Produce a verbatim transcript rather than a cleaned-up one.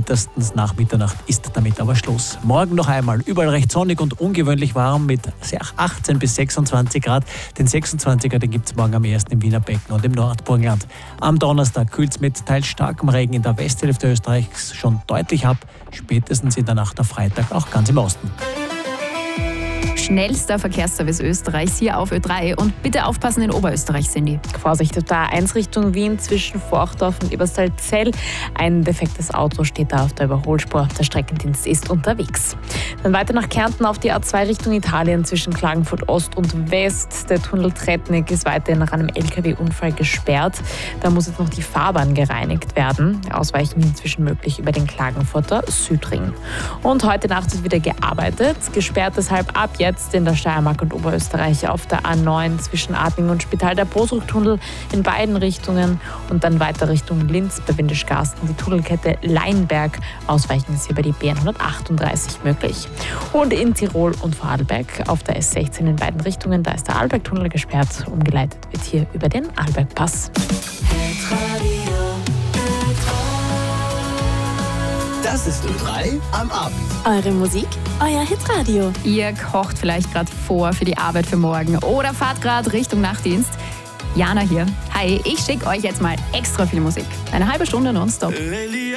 Spätestens nach Mitternacht ist damit aber Schluss. Morgen noch einmal überall recht sonnig und ungewöhnlich warm mit achtzehn bis sechsundzwanzig Grad. Den sechsundzwanziger, den gibt es morgen am ersten im Wiener Becken und im Nordburgenland. Am Donnerstag kühlt es mit teils starkem Regen in der Westhälfte Österreichs schon deutlich ab. Spätestens in der Nacht auf Freitag auch ganz im Osten. Schnellster Verkehrsservice Österreichs hier auf Ö drei. Und bitte aufpassen in Oberösterreich, Cindy. Vorsicht auf der A eins Richtung Wien zwischen Forchdorf und Ebersalzell. Ein defektes Auto steht da auf der Überholspur. Der Streckendienst ist unterwegs. Dann weiter nach Kärnten auf die A zwei Richtung Italien zwischen Klagenfurt Ost und West. Der Tunnel Tretnik ist weiterhin nach einem L K W-Unfall gesperrt. Da muss jetzt noch die Fahrbahn gereinigt werden. Ausweichen inzwischen möglich über den Klagenfurter Südring. Und heute Nacht wird wieder gearbeitet. Gesperrt deshalb ab jetzt in der Steiermark und Oberösterreich auf der A neun zwischen Adling und Spital der Bosruck-Tunnel in beiden Richtungen und dann weiter Richtung Linz bei Windischgarsten die Tunnelkette Leinberg. Ausweichen ist hier bei die B hundertachtunddreißig möglich. Und in Tirol und Vorarlberg auf der S sechzehn in beiden Richtungen, da ist der Arlberg-Tunnel gesperrt. Umgeleitet wird hier über den Arlbergpass. Das ist Ö drei am Abend. Eure Musik, euer Hitradio. Ihr kocht vielleicht gerade vor für die Arbeit für morgen oder fahrt gerade Richtung Nachtdienst. Jana hier. Hi, ich schicke euch jetzt mal extra viel Musik. Eine halbe Stunde nonstop.